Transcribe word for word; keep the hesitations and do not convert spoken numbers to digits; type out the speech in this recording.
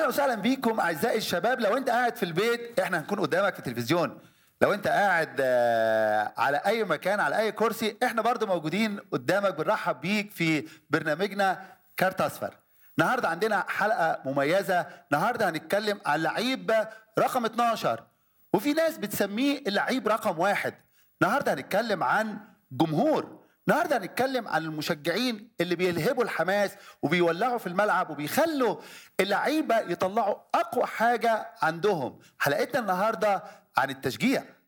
اهلا وسهلا بيكم اعزائي الشباب. لو انت قاعد في البيت احنا هنكون قدامك في التلفزيون، لو انت قاعد على اي مكان على اي كرسي احنا برضو موجودين قدامك. بنرحب بيك في برنامجنا كارت اصفر. النهارده عندنا حلقه مميزه. النهارده هنتكلم عن لعيب رقم اتناشر، وفي ناس بتسميه اللعيب رقم واحد. النهارده هنتكلم عن جمهور. النهارده هنتكلم عن المشجعين اللي بيلهبوا الحماس وبيولعوا في الملعب وبيخلوا اللعيبه يطلعوا اقوى حاجه عندهم. حلقتنا النهارده عن التشجيع.